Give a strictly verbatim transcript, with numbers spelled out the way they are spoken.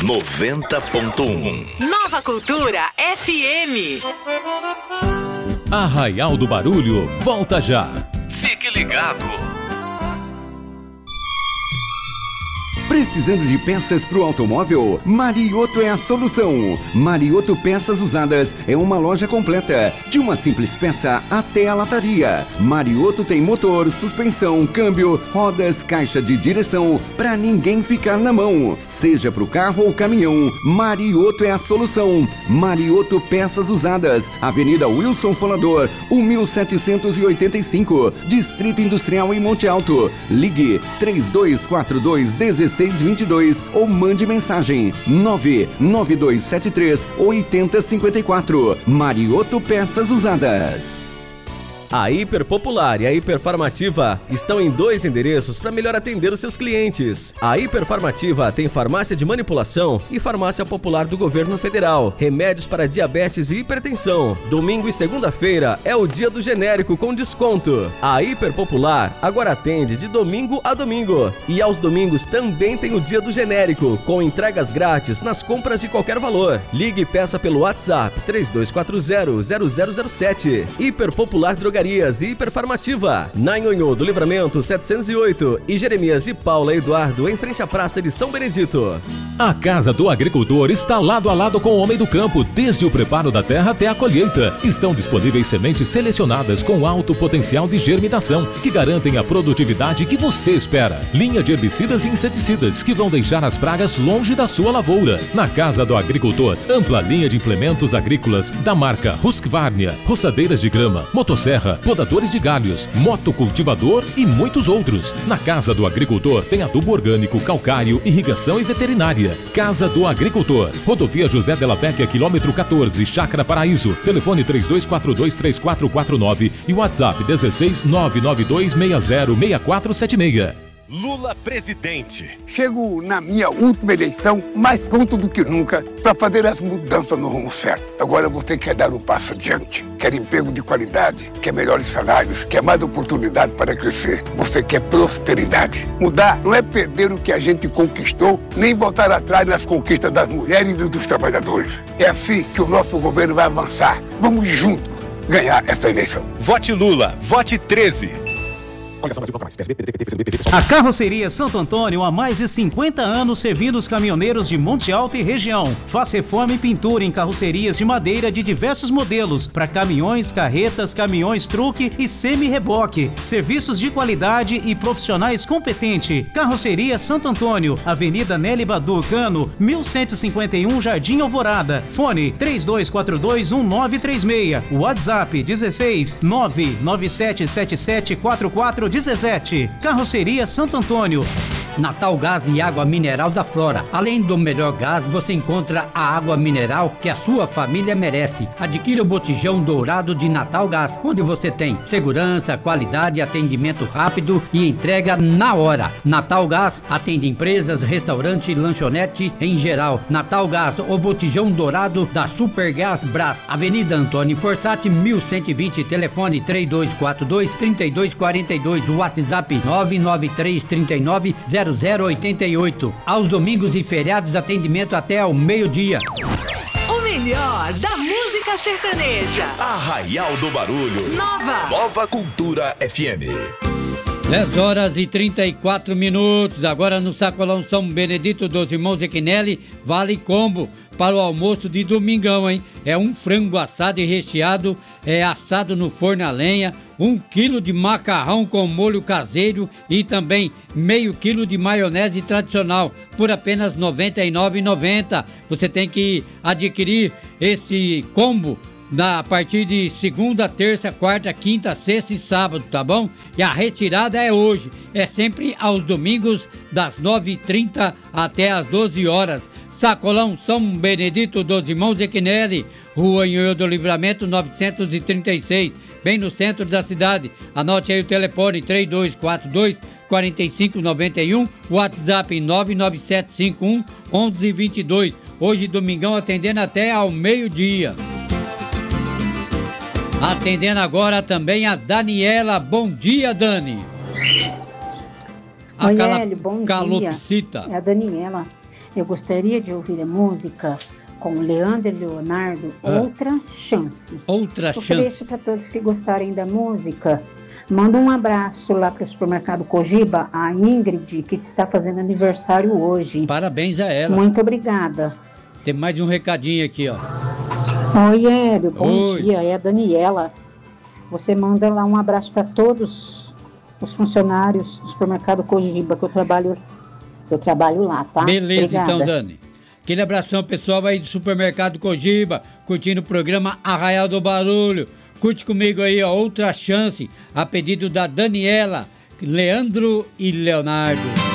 noventa ponto um. Nova Cultura F M. Arraial do Barulho, volta já. Fique ligado. Precisando de peças para o automóvel? Marioto é a solução. Marioto Peças Usadas é uma loja completa, de uma simples peça até a lataria. Marioto tem motor, suspensão, câmbio, rodas, caixa de direção, para ninguém ficar na mão. Seja para o carro ou caminhão, Marioto é a solução. Marioto Peças Usadas, Avenida Wilson Folador, mil setecentos e oitenta e cinco, Distrito Industrial em Monte Alto. Ligue três dois quatro dois, um seis dois dois ou mande mensagem nove nove dois sete três, oito zero cinco quatro. Marioto Peças Usadas. A Hiper Popular e a Hiper Farmativa estão em dois endereços para melhor atender os seus clientes. A Hiper Farmativa tem farmácia de manipulação e farmácia popular do governo federal, remédios para diabetes e hipertensão. Domingo e segunda-feira é o dia do genérico com desconto. A Hiper Popular agora atende de domingo a domingo. E aos domingos também tem o dia do genérico, com entregas grátis nas compras de qualquer valor. Ligue e peça pelo WhatsApp três dois quatro zero, zero zero zero sete. Hiper Popular Drogaria e Hiperfarmativa, na Nhonhô do Livramento setecentos e oito e Jeremias de Paula Eduardo, em frente à Praça de São Benedito. A Casa do Agricultor está lado a lado com o Homem do Campo, desde o preparo da terra até a colheita. Estão disponíveis sementes selecionadas com alto potencial de germinação, que garantem a produtividade que você espera. Linha de herbicidas e inseticidas, que vão deixar as pragas longe da sua lavoura. Na Casa do Agricultor, ampla linha de implementos agrícolas da marca Husqvarna, roçadeiras de grama, motosserra, podadores de galhos, motocultivador e muitos outros. Na Casa do Agricultor tem adubo orgânico, calcário, irrigação e veterinária. Casa do Agricultor, Rodovia José Della Vecchia, quilômetro quatorze, Chácara Paraíso. Telefone três dois quatro dois, três quatro quatro nove e WhatsApp dezesseis, nove nove dois seis zero, seis quatro sete seis. Lula presidente. Chego na minha última eleição mais pronto do que nunca para fazer as mudanças no rumo certo. Agora você quer dar um passo adiante, quer emprego de qualidade, quer melhores salários, quer mais oportunidade para crescer. Você quer prosperidade. Mudar não é perder o que a gente conquistou, nem voltar atrás nas conquistas das mulheres e dos trabalhadores. É assim que o nosso governo vai avançar. Vamos juntos ganhar essa eleição. Vote Lula, vote treze. A Carroceria Santo Antônio há mais de cinquenta anos servindo os caminhoneiros de Monte Alto e região. Faz reforma e pintura em carrocerias de madeira de diversos modelos para caminhões, carretas, caminhões truque e semi-reboque. Serviços de qualidade e profissionais competentes. Carroceria Santo Antônio, Avenida Nelly Badu Cano, mil cento e cinquenta e um, Jardim Alvorada. Fone três dois quatro dois, um nove três seis. WhatsApp dezesseis, nove nove sete sete sete quatro quatro dezessete. Carroceria Santo Antônio. Natal Gás e Água Mineral da Flora. Além do melhor gás, você encontra a água mineral que a sua família merece. Adquira o botijão dourado de Natal Gás, onde você tem segurança, qualidade, atendimento rápido e entrega na hora. Natal Gás atende empresas, restaurante e lanchonete em geral. Natal Gás, o botijão dourado da Supergás Brás. Avenida Antônio Forçati, mil cento e vinte, telefone três dois quatro dois, três dois quatro dois, WhatsApp nove nove três três nove, zero zero oito oito. Aos domingos e feriados, atendimento até ao meio-dia. O melhor da música sertaneja. Arraial do Barulho. Nova. Nova Cultura F M. dez horas e trinta e quatro minutos. Agora no Sacolão São Benedito dos Irmãos Equinelli, vale combo para o almoço de domingão, hein? É um frango assado e recheado, é assado no forno a lenha, um quilo de macarrão com molho caseiro e também meio quilo de maionese tradicional por apenas noventa e nove reais e noventa centavos. Você tem que adquirir esse combo na, a partir de segunda, terça, quarta, quinta, sexta e sábado, tá bom? E a retirada é hoje, é sempre aos domingos, das nove e trinta até as doze horas. Sacolão São Benedito dos Irmãos Equinelli, Rua Nhonhô do Livramento novecentos e trinta e seis, bem no centro da cidade. Anote aí o telefone três dois quatro dois, quatro cinco nove um, WhatsApp nove nove sete cinco um, um um dois dois. Hoje, domingão, atendendo até ao meio-dia. Atendendo agora também a Daniela. Bom dia, Dani. A Oi, Cala... Hélio, bom calopsita. dia. É a Daniela. Eu gostaria de ouvir a música com Leandro e Leonardo, ah. Outra Chance. Outra Ofereço Chance. Ofereço para todos que gostarem da música. Manda um abraço lá para o supermercado Cogiba, a Ingrid, que está fazendo aniversário hoje. Parabéns a ela. Muito obrigada. Tem mais um recadinho aqui, ó. Oi, Hélio, bom Oi. dia. É a Daniela. Você manda lá um abraço para todos os funcionários do supermercado Cogiba, que eu trabalho, que eu trabalho lá, tá? Beleza, obrigada. então, Dani. Aquele abração, pessoal aí do supermercado Cogiba, curtindo o programa Arraial do Barulho. Curte comigo aí, ó, Outra Chance, a pedido da Daniela, Leandro e Leonardo.